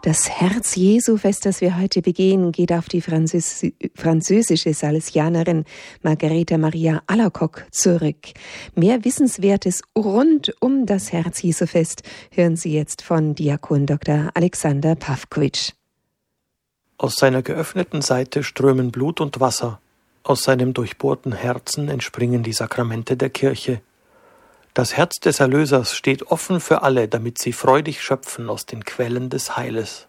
Das Herz-Jesu-Fest, das wir heute begehen, geht auf die französische Salesianerin Margareta Maria Alacoque zurück. Mehr Wissenswertes rund um das Herz-Jesu-Fest hören Sie jetzt von Diakon Dr. Alexander Pawkowitsch. Aus seiner geöffneten Seite strömen Blut und Wasser. Aus seinem durchbohrten Herzen entspringen die Sakramente der Kirche. Das Herz des Erlösers steht offen für alle, damit sie freudig schöpfen aus den Quellen des Heiles.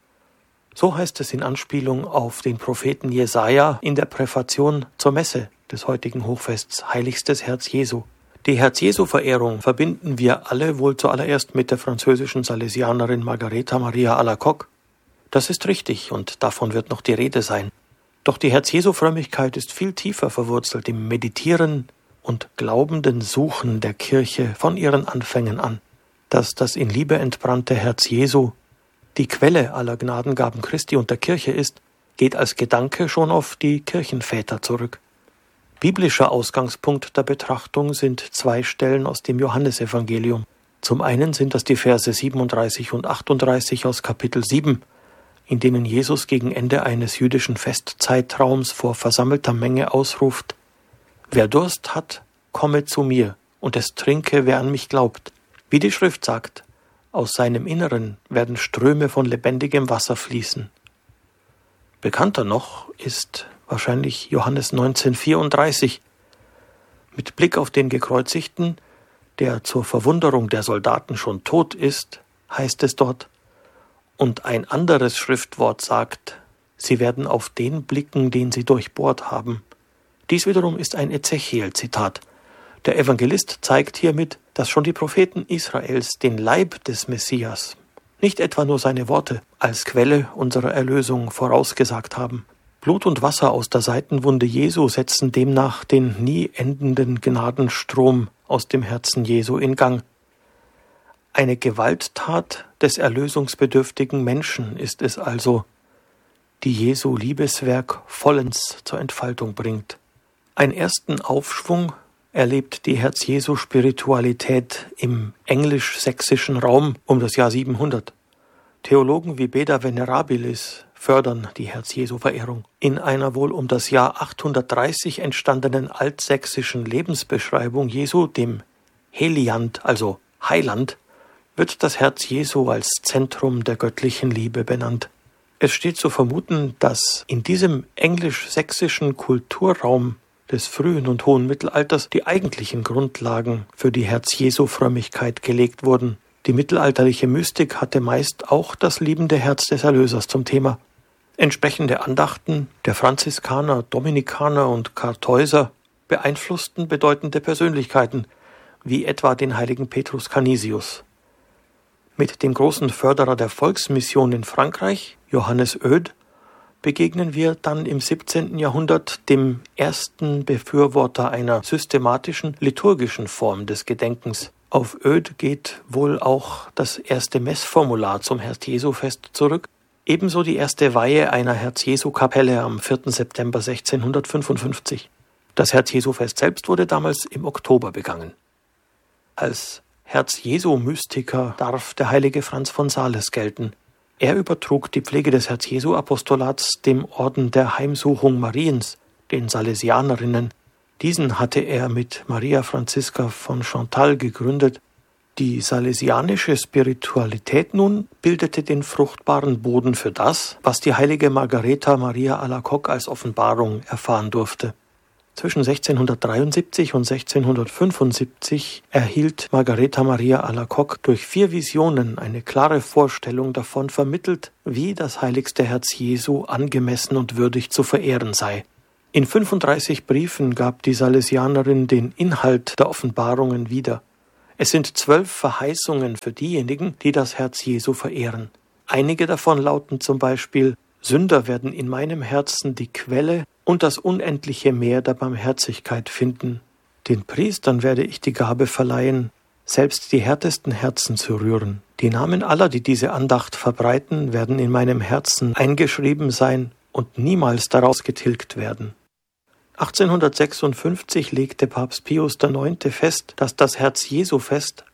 So heißt es in Anspielung auf den Propheten Jesaja in der Präfation zur Messe des heutigen Hochfests Heiligstes Herz Jesu. Die Herz-Jesu-Verehrung verbinden wir alle wohl zuallererst mit der französischen Salesianerin Margareta Maria Alacoque. Das ist richtig und davon wird noch die Rede sein. Doch die Herz-Jesu-Frömmigkeit ist viel tiefer verwurzelt im Meditieren und glaubenden Suchen der Kirche von ihren Anfängen an. Dass das in Liebe entbrannte Herz Jesu die Quelle aller Gnadengaben Christi und der Kirche ist, geht als Gedanke schon auf die Kirchenväter zurück. Biblischer Ausgangspunkt der Betrachtung sind zwei Stellen aus dem Johannesevangelium. Zum einen sind das die Verse 37 und 38 aus Kapitel 7, in denen Jesus gegen Ende eines jüdischen Festzeitraums vor versammelter Menge ausruft: Wer Durst hat, komme zu mir, und es trinke, wer an mich glaubt. Wie die Schrift sagt, aus seinem Inneren werden Ströme von lebendigem Wasser fließen. Bekannter noch ist wahrscheinlich Johannes 19,34. Mit Blick auf den Gekreuzigten, der zur Verwunderung der Soldaten schon tot ist, heißt es dort: Und ein anderes Schriftwort sagt, sie werden auf den blicken, den sie durchbohrt haben. Dies wiederum ist ein Ezechiel-Zitat. Der Evangelist zeigt hiermit, dass schon die Propheten Israels den Leib des Messias, nicht etwa nur seine Worte, als Quelle unserer Erlösung vorausgesagt haben. Blut und Wasser aus der Seitenwunde Jesu setzen demnach den nie endenden Gnadenstrom aus dem Herzen Jesu in Gang. Eine Gewalttat des erlösungsbedürftigen Menschen ist es also, die Jesu Liebeswerk vollends zur Entfaltung bringt. Einen ersten Aufschwung erlebt die Herz-Jesu-Spiritualität im englisch-sächsischen Raum um das Jahr 700. Theologen wie Beda Venerabilis fördern die Herz-Jesu-Verehrung. In einer wohl um das Jahr 830 entstandenen altsächsischen Lebensbeschreibung Jesu, dem Heliant, also Heiland, wird das Herz Jesu als Zentrum der göttlichen Liebe benannt. Es steht zu vermuten, dass in diesem englisch-sächsischen Kulturraum des frühen und hohen Mittelalters die eigentlichen Grundlagen für die Herz-Jesu-Frömmigkeit gelegt wurden. Die mittelalterliche Mystik hatte meist auch das liebende Herz des Erlösers zum Thema. Entsprechende Andachten der Franziskaner, Dominikaner und Kartäuser beeinflussten bedeutende Persönlichkeiten, wie etwa den heiligen Petrus Canisius. Mit dem großen Förderer der Volksmission in Frankreich, Johannes Oed, begegnen wir dann im 17. Jahrhundert dem ersten Befürworter einer systematischen, liturgischen Form des Gedenkens. Auf Oed geht wohl auch das erste Messformular zum Herz-Jesu-Fest zurück, ebenso die erste Weihe einer Herz-Jesu-Kapelle am 4. September 1655. Das Herz-Jesu-Fest selbst wurde damals im Oktober begangen. Als Herz-Jesu-Mystiker darf der heilige Franz von Sales gelten. Er übertrug die Pflege des Herz-Jesu-Apostolats dem Orden der Heimsuchung Mariens, den Salesianerinnen. Diesen hatte er mit Maria Franziska von Chantal gegründet. Die salesianische Spiritualität nun bildete den fruchtbaren Boden für das, was die heilige Margareta Maria Alacoque als Offenbarung erfahren durfte. Zwischen 1673 und 1675 erhielt Margareta Maria Alacoque durch 4 Visionen eine klare Vorstellung davon vermittelt, wie das heiligste Herz Jesu angemessen und würdig zu verehren sei. In 35 Briefen gab die Salesianerin den Inhalt der Offenbarungen wieder. Es sind 12 Verheißungen für diejenigen, die das Herz Jesu verehren. Einige davon lauten zum Beispiel: Sünder werden in meinem Herzen die Quelle und das unendliche Meer der Barmherzigkeit finden. Den Priestern werde ich die Gabe verleihen, selbst die härtesten Herzen zu rühren. Die Namen aller, die diese Andacht verbreiten, werden in meinem Herzen eingeschrieben sein und niemals daraus getilgt werden. 1856 legte Papst Pius IX. Fest, dass das Herz-Jesu-Fest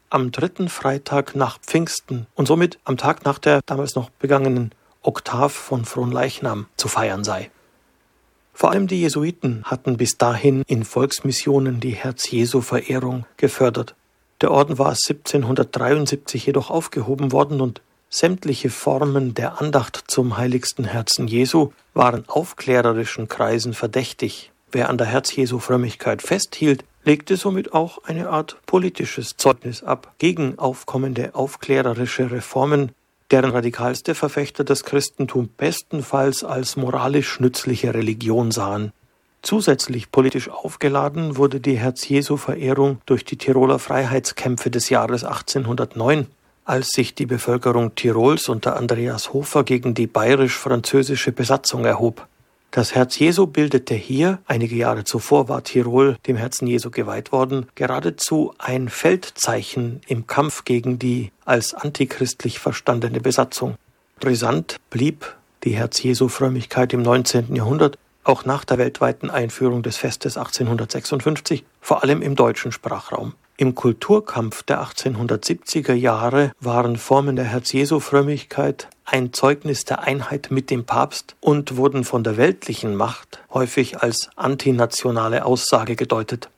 am 3. Freitag nach Pfingsten und somit am Tag nach der damals noch begangenen Oktav von Fronleichnam zu feiern sei. Vor allem die Jesuiten hatten bis dahin in Volksmissionen die Herz-Jesu-Verehrung gefördert. Der Orden war 1773 jedoch aufgehoben worden und sämtliche Formen der Andacht zum heiligsten Herzen Jesu waren aufklärerischen Kreisen verdächtig. Wer an der Herz-Jesu-Frömmigkeit festhielt, legte somit auch eine Art politisches Zeugnis ab gegen aufkommende aufklärerische Reformen, deren radikalste Verfechter das Christentum bestenfalls als moralisch nützliche Religion sahen. Zusätzlich politisch aufgeladen wurde die Herz-Jesu-Verehrung durch die Tiroler Freiheitskämpfe des Jahres 1809, als sich die Bevölkerung Tirols unter Andreas Hofer gegen die bayerisch-französische Besatzung erhob. Das Herz Jesu bildete hier, einige Jahre zuvor war Tirol dem Herzen Jesu geweiht worden, geradezu ein Feldzeichen im Kampf gegen die als antichristlich verstandene Besatzung. Brisant blieb die Herz-Jesu-Frömmigkeit im 19. Jahrhundert, auch nach der weltweiten Einführung des Festes 1856, vor allem im deutschen Sprachraum. Im Kulturkampf der 1870er Jahre waren Formen der Herz-Jesu-Frömmigkeit ein Zeugnis der Einheit mit dem Papst und wurden von der weltlichen Macht häufig als antinationale Aussage gedeutet.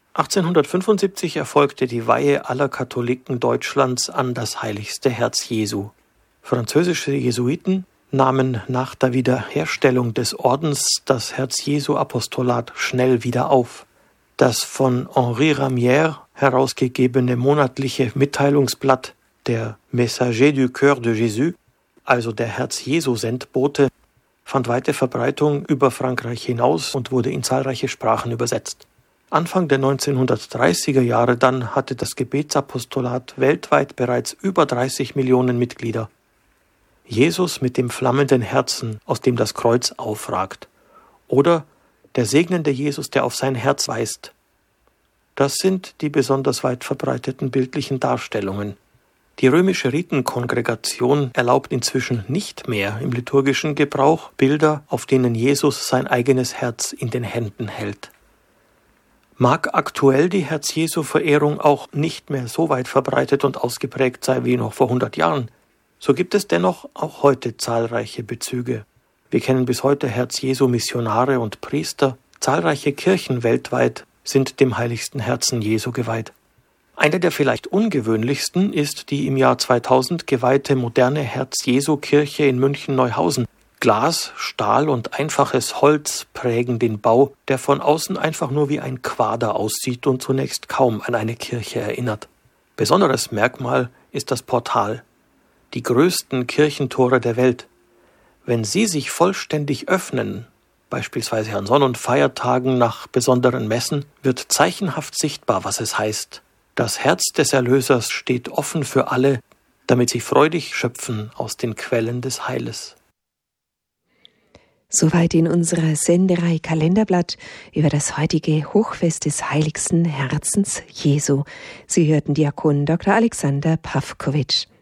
1875 erfolgte die Weihe aller Katholiken Deutschlands an das heiligste Herz Jesu. Französische Jesuiten nahmen nach der Wiederherstellung des Ordens das Herz-Jesu-Apostolat schnell wieder auf. Das von Henri Ramière herausgegebene monatliche Mitteilungsblatt der Messager du Cœur de Jésus, also der Herz-Jesu-Sendbote, fand weite Verbreitung über Frankreich hinaus und wurde in zahlreiche Sprachen übersetzt. Anfang der 1930er Jahre dann hatte das Gebetsapostolat weltweit bereits über 30 Millionen Mitglieder. Jesus mit dem flammenden Herzen, aus dem das Kreuz aufragt. Oder der segnende Jesus, der auf sein Herz weist. Das sind die besonders weit verbreiteten bildlichen Darstellungen. Die römische Ritenkongregation erlaubt inzwischen nicht mehr im liturgischen Gebrauch Bilder, auf denen Jesus sein eigenes Herz in den Händen hält. Mag aktuell die Herz-Jesu-Verehrung auch nicht mehr so weit verbreitet und ausgeprägt sein wie noch vor 100 Jahren, so gibt es dennoch auch heute zahlreiche Bezüge. Wir kennen bis heute Herz-Jesu-Missionare und Priester. Zahlreiche Kirchen weltweit sind dem heiligsten Herzen Jesu geweiht. Eine der vielleicht ungewöhnlichsten ist die im Jahr 2000 geweihte moderne Herz-Jesu-Kirche in München-Neuhausen. Glas, Stahl und einfaches Holz prägen den Bau, der von außen einfach nur wie ein Quader aussieht und zunächst kaum an eine Kirche erinnert. Besonderes Merkmal ist das Portal. Die größten Kirchentore der Welt. Wenn sie sich vollständig öffnen, beispielsweise an Sonn- und Feiertagen nach besonderen Messen, wird zeichenhaft sichtbar, was es heißt. Das Herz des Erlösers steht offen für alle, damit sie freudig schöpfen aus den Quellen des Heiles. Soweit in unserer Sendereihe Kalenderblatt über das heutige Hochfest des heiligsten Herzens Jesu. Sie hörten Diakon Dr. Alexander Pawkowitsch.